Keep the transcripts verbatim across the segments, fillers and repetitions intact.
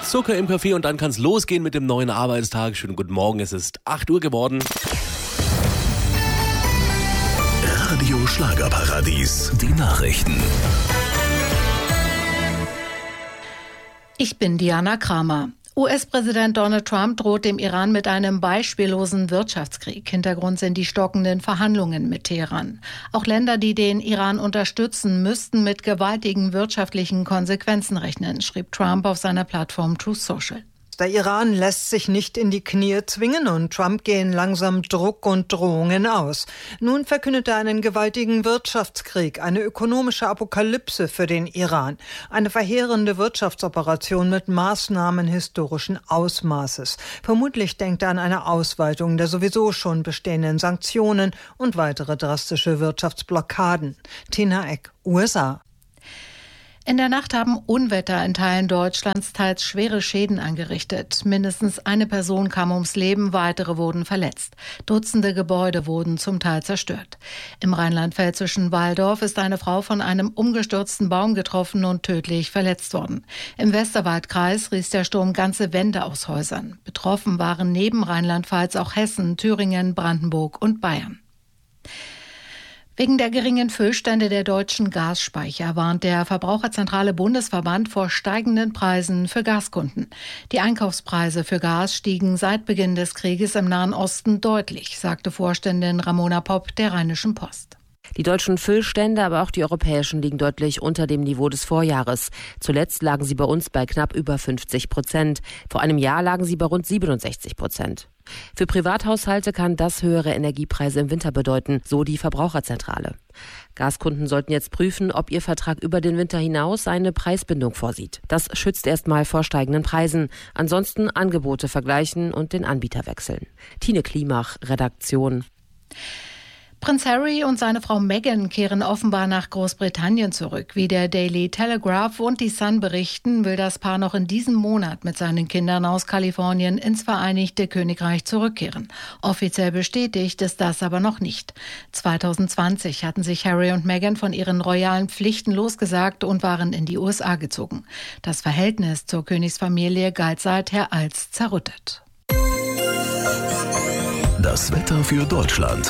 Zucker im Kaffee und dann kann es losgehen mit dem neuen Arbeitstag. Schönen guten Morgen, es ist acht Uhr geworden. Radio Schlagerparadies, die Nachrichten. Ich bin Diana Kramer. U S-Präsident Donald Trump droht dem Iran mit einem beispiellosen Wirtschaftskrieg. Hintergrund sind die stockenden Verhandlungen mit Teheran. Auch Länder, die den Iran unterstützen, müssten mit gewaltigen wirtschaftlichen Konsequenzen rechnen, schrieb Trump auf seiner Plattform Truth Social. Der Iran lässt sich nicht in die Knie zwingen und Trump gehen langsam Druck und Drohungen aus. Nun verkündet er einen gewaltigen Wirtschaftskrieg, eine ökonomische Apokalypse für den Iran. Eine verheerende Wirtschaftsoperation mit Maßnahmen historischen Ausmaßes. Vermutlich denkt er an eine Ausweitung der sowieso schon bestehenden Sanktionen und weitere drastische Wirtschaftsblockaden. Tina Eck, U S A. In der Nacht haben Unwetter in Teilen Deutschlands teils schwere Schäden angerichtet. Mindestens eine Person kam ums Leben, weitere wurden verletzt. Dutzende Gebäude wurden zum Teil zerstört. Im rheinland-pfälzischen Walldorf ist eine Frau von einem umgestürzten Baum getroffen und tödlich verletzt worden. Im Westerwaldkreis riss der Sturm ganze Wände aus Häusern. Betroffen waren neben Rheinland-Pfalz auch Hessen, Thüringen, Brandenburg und Bayern. Wegen der geringen Füllstände der deutschen Gasspeicher warnt der Verbraucherzentrale Bundesverband vor steigenden Preisen für Gaskunden. Die Einkaufspreise für Gas stiegen seit Beginn des Krieges im Nahen Osten deutlich, sagte Vorständin Ramona Popp der Rheinischen Post. Die deutschen Füllstände, aber auch die europäischen, liegen deutlich unter dem Niveau des Vorjahres. Zuletzt lagen sie bei uns bei knapp über fünfzig Prozent. Vor einem Jahr lagen sie bei rund siebenundsechzig Prozent. Für Privathaushalte kann das höhere Energiepreise im Winter bedeuten, so die Verbraucherzentrale. Gaskunden sollten jetzt prüfen, ob ihr Vertrag über den Winter hinaus eine Preisbindung vorsieht. Das schützt erstmal vor steigenden Preisen. Ansonsten Angebote vergleichen und den Anbieter wechseln. Tine Klimach, Redaktion. Prinz Harry und seine Frau Meghan kehren offenbar nach Großbritannien zurück. Wie der Daily Telegraph und die Sun berichten, will das Paar noch in diesem Monat mit seinen Kindern aus Kalifornien ins Vereinigte Königreich zurückkehren. Offiziell bestätigt ist das aber noch nicht. zwanzig zwanzig hatten sich Harry und Meghan von ihren royalen Pflichten losgesagt und waren in die U S A gezogen. Das Verhältnis zur Königsfamilie galt seither als zerrüttet. Das Wetter für Deutschland.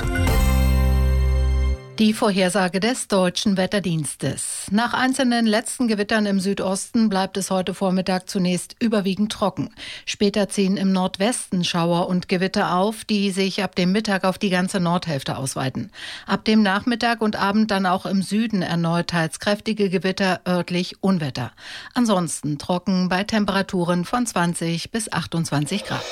Die Vorhersage des Deutschen Wetterdienstes. Nach einzelnen letzten Gewittern im Südosten bleibt es heute Vormittag zunächst überwiegend trocken. Später ziehen im Nordwesten Schauer und Gewitter auf, die sich ab dem Mittag auf die ganze Nordhälfte ausweiten. Ab dem Nachmittag und Abend dann auch im Süden erneut teils kräftige Gewitter, örtlich Unwetter. Ansonsten trocken bei Temperaturen von zwanzig bis achtundzwanzig Grad.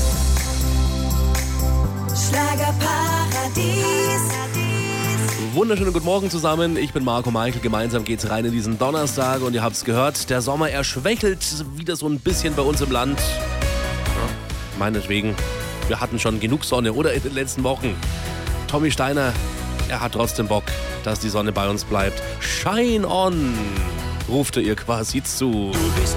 Schlagerparadies. Wunderschönen guten Morgen zusammen, ich bin Marco Meichel, gemeinsam geht's rein in diesen Donnerstag und ihr habt's gehört, der Sommer, er schwächelt wieder so ein bisschen bei uns im Land. Ja, meinetwegen, wir hatten schon genug Sonne, oder in den letzten Wochen. Tommy Steiner, er hat trotzdem Bock, dass die Sonne bei uns bleibt. Shine on, ruft er ihr quasi zu. Du bist